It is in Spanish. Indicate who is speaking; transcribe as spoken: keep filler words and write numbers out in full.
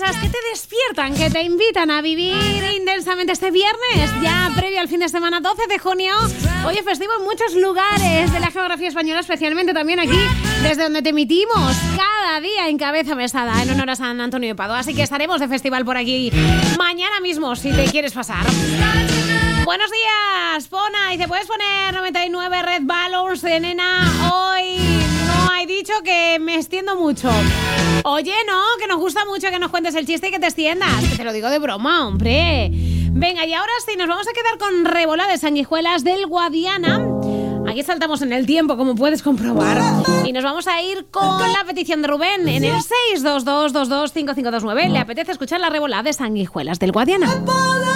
Speaker 1: esas que te despiertan, que te invitan a vivir intensamente este viernes, ya previo al fin de semana doce de junio. Hoy es festivo en muchos lugares de la geografía española, especialmente también aquí, desde donde te emitimos cada día en Cabeza Mesada, en honor a San Antonio de Padua. Así que estaremos de festival por aquí mañana mismo, si te quieres pasar. Buenos días, Pona. Y te puedes poner noventa y nueve Red Balloons de nena. Hoy no hay dicho que me extiendo mucho. Oye, no, que nos gusta mucho que nos cuentes el chiste y que te extiendas. Que te lo digo de broma, hombre. Venga, y ahora sí, nos vamos a quedar con Rébola de Sanguijuelas del Guadiana. Aquí saltamos en el tiempo, como puedes comprobar. Y nos vamos a ir con la petición de Rubén en el seis dos dos dos dos cinco cinco dos nueve. Le apetece escuchar la Rébola de Sanguijuelas del Guadiana.